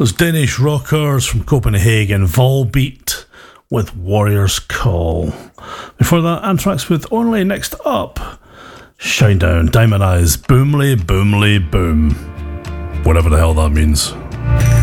Those Danish rockers from Copenhagen, Volbeat with Warrior's Call. Before that, Anthrax with Only. Next up, Shinedown, Diamond Eyes, Boomly Boomly Boom. Whatever the hell that means.